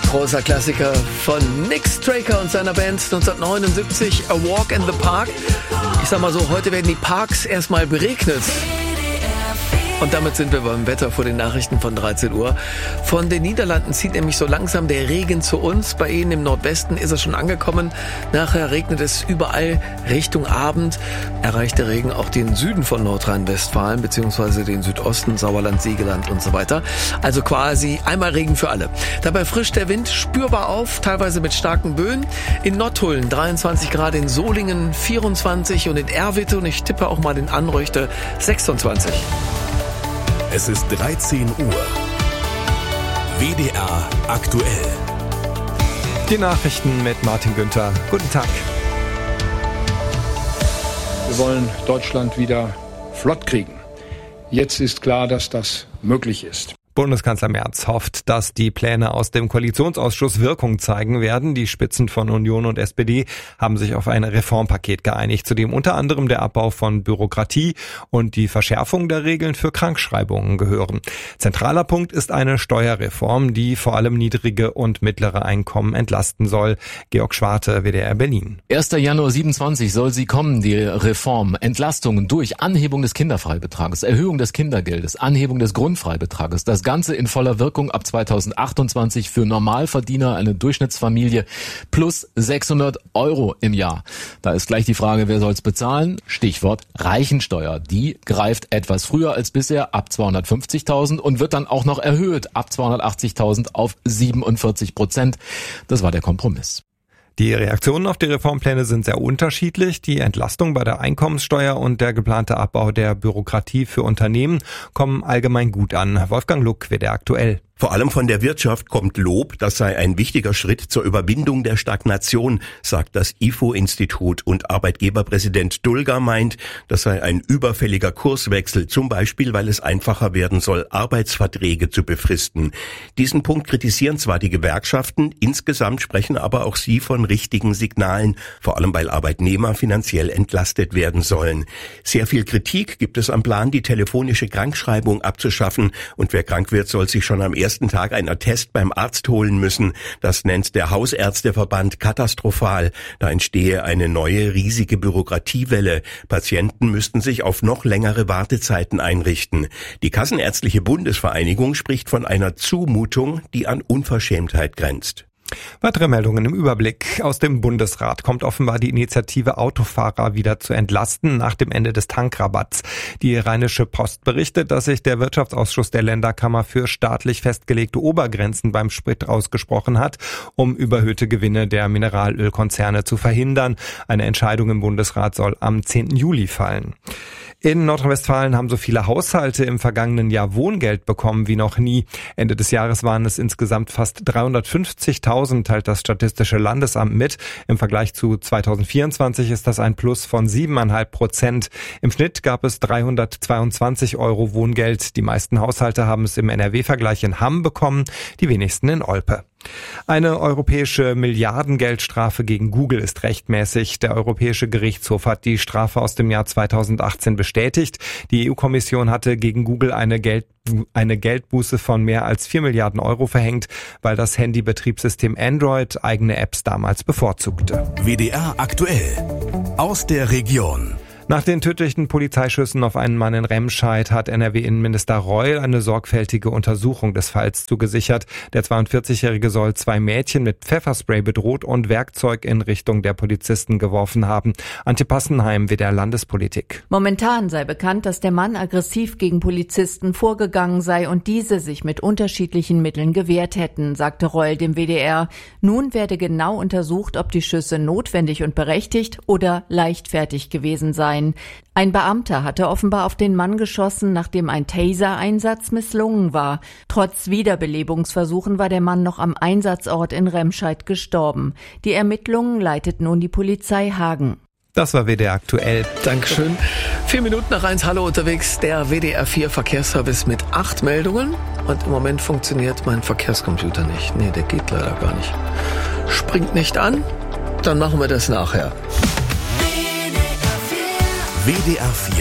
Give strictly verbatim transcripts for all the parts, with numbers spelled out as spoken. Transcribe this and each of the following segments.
Großer Klassiker von Nick Straker und seiner Band neunzehnhundertneunundsiebzig, A Walk in the Park. Ich sag mal so, heute werden die Parks erstmal beregnet. Und damit sind wir beim Wetter vor den Nachrichten von dreizehn Uhr. Von den Niederlanden zieht nämlich so langsam der Regen zu uns. Bei Ihnen im Nordwesten ist er schon angekommen. Nachher regnet es überall. Richtung Abend erreicht der Regen auch den Süden von Nordrhein-Westfalen beziehungsweise den Südosten, Sauerland, Siegeland und so weiter. Also quasi einmal Regen für alle. Dabei frischt der Wind spürbar auf, teilweise mit starken Böen. In Nottuln dreiundzwanzig Grad, in Solingen vierundzwanzig und in Erwitte, und ich tippe auch mal in Anreuchte, sechsundzwanzig. Es ist dreizehn Uhr. W D R aktuell. Die Nachrichten mit Martin Günther. Guten Tag. Wir wollen Deutschland wieder flott kriegen. Jetzt ist klar, dass das möglich ist. Bundeskanzler Merz hofft, dass die Pläne aus dem Koalitionsausschuss Wirkung zeigen werden. Die Spitzen von Union und S P D haben sich auf ein Reformpaket geeinigt, zu dem unter anderem der Abbau von Bürokratie und die Verschärfung der Regeln für Krankschreibungen gehören. Zentraler Punkt ist eine Steuerreform, die vor allem niedrige und mittlere Einkommen entlasten soll. Georg Schwarte, W D R Berlin. erster Januar siebenundzwanzig soll sie kommen, die Reform. Entlastungen durch Anhebung des Kinderfreibetrages, Erhöhung des Kindergeldes, Anhebung des Grundfreibetrages. Das Ganze in voller Wirkung ab zweitausendachtundzwanzig für Normalverdiener, eine Durchschnittsfamilie, plus sechshundert Euro im Jahr. Da ist gleich die Frage, wer soll's bezahlen? Stichwort Reichensteuer. Die greift etwas früher als bisher ab zweihundertfünfzigtausend und wird dann auch noch erhöht ab zweihundertachtzigtausend auf siebenundvierzig Prozent. Das war der Kompromiss. Die Reaktionen auf die Reformpläne sind sehr unterschiedlich. Die Entlastung bei der Einkommenssteuer und der geplante Abbau der Bürokratie für Unternehmen kommen allgemein gut an. Wolfgang Luck, W D R aktuell. Vor allem von der Wirtschaft kommt Lob, das sei ein wichtiger Schritt zur Überwindung der Stagnation, sagt das I F O-Institut, und Arbeitgeberpräsident Dulger meint, das sei ein überfälliger Kurswechsel, zum Beispiel, weil es einfacher werden soll, Arbeitsverträge zu befristen. Diesen Punkt kritisieren zwar die Gewerkschaften, insgesamt sprechen aber auch sie von richtigen Signalen, vor allem weil Arbeitnehmer finanziell entlastet werden sollen. Sehr viel Kritik gibt es am Plan, die telefonische Krankschreibung abzuschaffen, und wer krank wird, soll sich schon am ersten Tag einen Attest beim Arzt holen müssen. Das nennt der Hausärzteverband katastrophal. Da entstehe eine neue riesige Bürokratiewelle. Patienten müssten sich auf noch längere Wartezeiten einrichten. Die Kassenärztliche Bundesvereinigung spricht von einer Zumutung, die an Unverschämtheit grenzt. Weitere Meldungen im Überblick. Aus dem Bundesrat kommt offenbar die Initiative, Autofahrer wieder zu entlasten nach dem Ende des Tankrabatts. Die Rheinische Post berichtet, dass sich der Wirtschaftsausschuss der Länderkammer für staatlich festgelegte Obergrenzen beim Sprit ausgesprochen hat, um überhöhte Gewinne der Mineralölkonzerne zu verhindern. Eine Entscheidung im Bundesrat soll am zehnten Juli fallen. In Nordrhein-Westfalen haben so viele Haushalte im vergangenen Jahr Wohngeld bekommen wie noch nie. Ende des Jahres waren es insgesamt fast dreihundertfünfzigtausend, teilt das Statistische Landesamt mit. Im Vergleich zu zweitausendvierundzwanzig ist das ein Plus von sieben Komma fünf Prozent. Im Schnitt gab es dreihundertzweiundzwanzig Euro Wohngeld. Die meisten Haushalte haben es im N R W-Vergleich in Hamm bekommen, die wenigsten in Olpe. Eine europäische Milliardengeldstrafe gegen Google ist rechtmäßig. Der Europäische Gerichtshof hat die Strafe aus dem Jahr zweitausendachtzehn bestätigt. Die E U-Kommission hatte gegen Google eine Geld, eine Geldbuße von mehr als vier Milliarden Euro verhängt, weil das Handybetriebssystem Android eigene Apps damals bevorzugte. W D R aktuell. Aus der Region. Nach den tödlichen Polizeischüssen auf einen Mann in Remscheid hat N R W-Innenminister Reul eine sorgfältige Untersuchung des Falls zugesichert. Der zweiundvierzigjährige soll zwei Mädchen mit Pfefferspray bedroht und Werkzeug in Richtung der Polizisten geworfen haben. Antje Passenheim, W D R Landespolitik. Momentan sei bekannt, dass der Mann aggressiv gegen Polizisten vorgegangen sei und diese sich mit unterschiedlichen Mitteln gewehrt hätten, sagte Reul dem W D R. Nun werde genau untersucht, ob die Schüsse notwendig und berechtigt oder leichtfertig gewesen seien. Ein Beamter hatte offenbar auf den Mann geschossen, nachdem ein Taser-Einsatz misslungen war. Trotz Wiederbelebungsversuchen war der Mann noch am Einsatzort in Remscheid gestorben. Die Ermittlungen leitet nun die Polizei Hagen. Das war W D R aktuell. Dankeschön. Vier Minuten nach eins, hallo unterwegs, der W D R vier Verkehrsservice mit acht Meldungen. Und im Moment funktioniert mein Verkehrscomputer nicht. Nee, der geht leider gar nicht. Springt nicht an, dann machen wir das nachher. W D R vier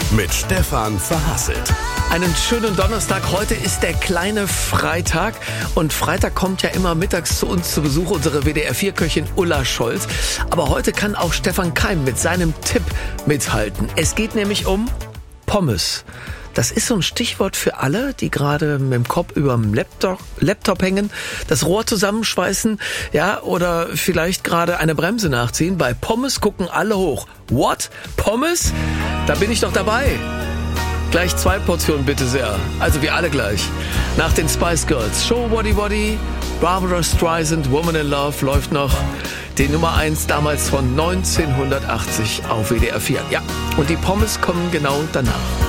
mit Stefan Verhasselt. Einen schönen Donnerstag. Heute ist der kleine Freitag. Und Freitag kommt ja immer mittags zu uns zu Besuch unsere W D R vier Köchin Ulla Scholz. Aber heute kann auch Stefan Keim mit seinem Tipp mithalten. Es geht nämlich um Pommes. Das ist so ein Stichwort für alle, die gerade mit dem Kopf über dem Laptop, Laptop hängen, das Rohr zusammenschweißen, ja, oder vielleicht gerade eine Bremse nachziehen. Bei Pommes gucken alle hoch. What? Pommes? Da bin ich doch dabei. Gleich zwei Portionen bitte sehr. Also wir alle gleich. Nach den Spice Girls. Show Woddy Woddy, Barbara Streisand, Woman in Love läuft noch. Die Nummer eins damals von neunzehnhundertachtzig auf W D R vier. Ja, und die Pommes kommen genau danach.